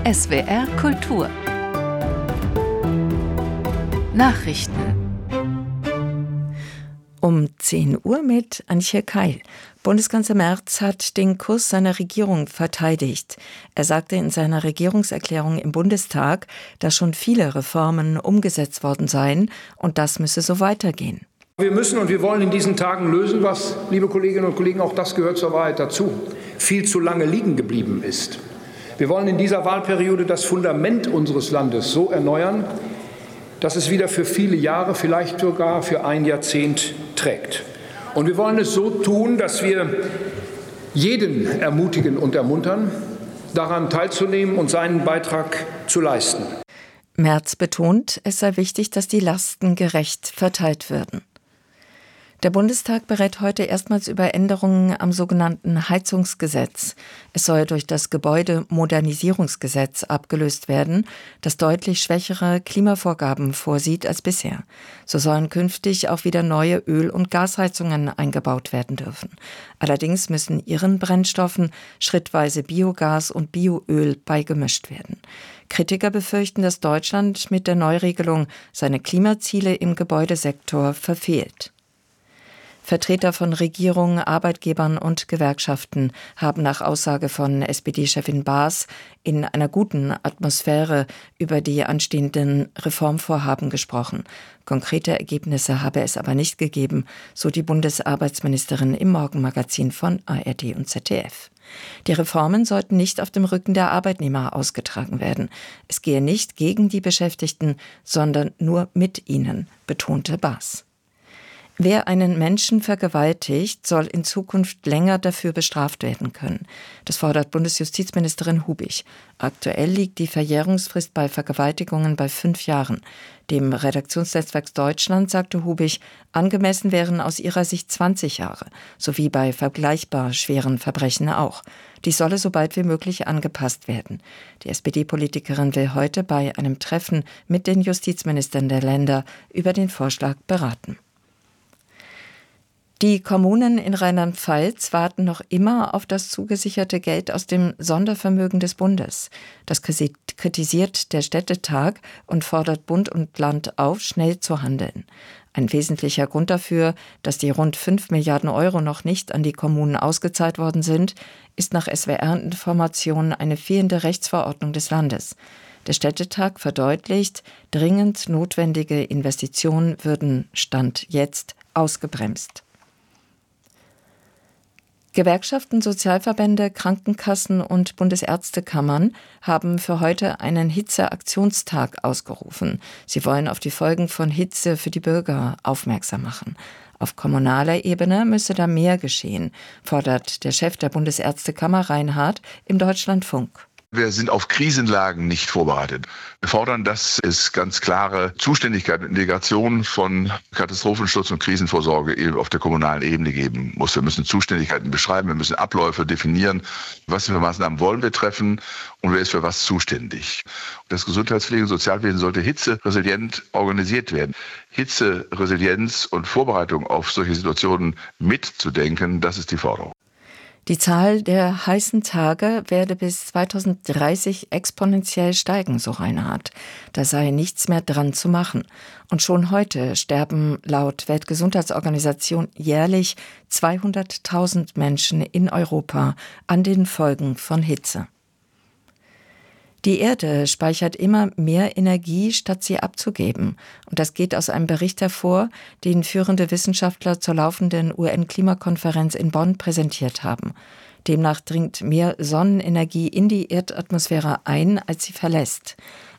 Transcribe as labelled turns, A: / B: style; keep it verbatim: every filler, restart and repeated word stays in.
A: S W R Kultur Nachrichten
B: um zehn Uhr mit Antje Keil. Bundeskanzler Merz hat den Kurs seiner Regierung verteidigt. Er sagte in seiner Regierungserklärung im Bundestag, dass schon viele Reformen umgesetzt worden seien und das müsse so weitergehen.
C: Wir müssen und wir wollen in diesen Tagen lösen, was, liebe Kolleginnen und Kollegen, auch das gehört zur Wahrheit dazu, viel zu lange liegen geblieben ist. Wir wollen in dieser Wahlperiode das Fundament unseres Landes so erneuern, dass es wieder für viele Jahre, vielleicht sogar für ein Jahrzehnt trägt. Und wir wollen es so tun, dass wir jeden ermutigen und ermuntern, daran teilzunehmen und seinen Beitrag zu leisten.
B: Merz betont, es sei wichtig, dass die Lasten gerecht verteilt werden. Der Bundestag berät heute erstmals über Änderungen am sogenannten Heizungsgesetz. Es soll durch das Gebäudemodernisierungsgesetz abgelöst werden, das deutlich schwächere Klimavorgaben vorsieht als bisher. So sollen künftig auch wieder neue Öl- und Gasheizungen eingebaut werden dürfen. Allerdings müssen ihren Brennstoffen schrittweise Biogas und Bioöl beigemischt werden. Kritiker befürchten, dass Deutschland mit der Neuregelung seine Klimaziele im Gebäudesektor verfehlt. Vertreter von Regierung, Arbeitgebern und Gewerkschaften haben nach Aussage von S P D-Chefin Baas in einer guten Atmosphäre über die anstehenden Reformvorhaben gesprochen. Konkrete Ergebnisse habe es aber nicht gegeben, so die Bundesarbeitsministerin im Morgenmagazin von A R D und Z D F. Die Reformen sollten nicht auf dem Rücken der Arbeitnehmer ausgetragen werden. Es gehe nicht gegen die Beschäftigten, sondern nur mit ihnen, betonte Baas. Wer einen Menschen vergewaltigt, soll in Zukunft länger dafür bestraft werden können. Das fordert Bundesjustizministerin Hubig. Aktuell liegt die Verjährungsfrist bei Vergewaltigungen bei fünf Jahren. Dem Redaktionsnetzwerk Deutschland sagte Hubig, angemessen wären aus ihrer Sicht zwanzig Jahre, sowie bei vergleichbar schweren Verbrechen auch. Dies solle so bald wie möglich angepasst werden. Die S P D-Politikerin will heute bei einem Treffen mit den Justizministern der Länder über den Vorschlag beraten. Die Kommunen in Rheinland-Pfalz warten noch immer auf das zugesicherte Geld aus dem Sondervermögen des Bundes. Das kritisiert der Städtetag und fordert Bund und Land auf, schnell zu handeln. Ein wesentlicher Grund dafür, dass die rund fünf Milliarden Euro noch nicht an die Kommunen ausgezahlt worden sind, ist nach S W R-Informationen eine fehlende Rechtsverordnung des Landes. Der Städtetag verdeutlicht, dringend notwendige Investitionen würden Stand jetzt ausgebremst. Gewerkschaften, Sozialverbände, Krankenkassen und Bundesärztekammern haben für heute einen Hitzeaktionstag ausgerufen. Sie wollen auf die Folgen von Hitze für die Bürger aufmerksam machen. Auf kommunaler Ebene müsse da mehr geschehen, fordert der Chef der Bundesärztekammer Reinhardt im Deutschlandfunk.
D: Wir sind auf Krisenlagen nicht vorbereitet. Wir fordern, dass es ganz klare Zuständigkeit und Integration von Katastrophenschutz und Krisenvorsorge auf der kommunalen Ebene geben muss. Wir müssen Zuständigkeiten beschreiben, wir müssen Abläufe definieren, was für Maßnahmen wollen wir treffen und wer ist für was zuständig. Das Gesundheitspflege- und Sozialwesen sollte hitzeresilient organisiert werden. Hitzeresilienz und Vorbereitung auf solche Situationen mitzudenken, das ist die Forderung.
B: Die Zahl der heißen Tage werde bis zweitausenddreißig exponentiell steigen, so Reinhardt. Da sei nichts mehr dran zu machen. Und schon heute sterben laut Weltgesundheitsorganisation jährlich zweihunderttausend Menschen in Europa an den Folgen von Hitze. Die Erde speichert immer mehr Energie, statt sie abzugeben. Und das geht aus einem Bericht hervor, den führende Wissenschaftler zur laufenden U N-Klimakonferenz in Bonn präsentiert haben. Demnach dringt mehr Sonnenenergie in die Erdatmosphäre ein, als sie verlässt.